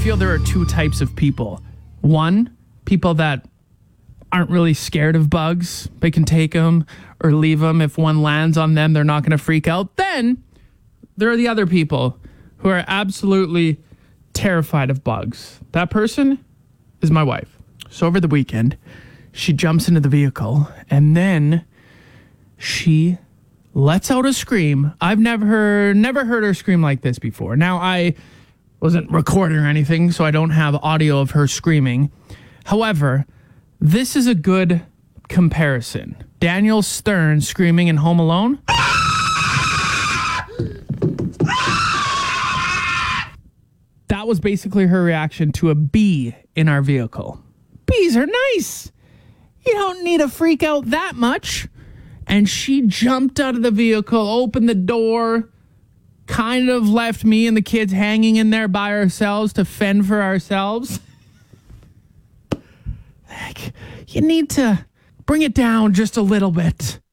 feel there are two types of people. One, people that aren't really scared of bugs. They can take them or leave them. If one lands on them, they're not going to freak out. Then there are the other people who are absolutely terrified of bugs. That person is my wife. So over the weekend, she jumps into the vehicle and then she lets out a scream. I've never heard her scream like this before. Now, I wasn't recording or anything, so I don't have audio of her screaming. However, this is a good comparison. Daniel Stern screaming in Home Alone. That was basically her reaction to a bee in our vehicle. Bees are nice. You don't need to freak out that much. And she jumped out of the vehicle, opened the door, kind of left me and the kids hanging in there by ourselves to fend for ourselves. Heck, you need to bring it down just a little bit.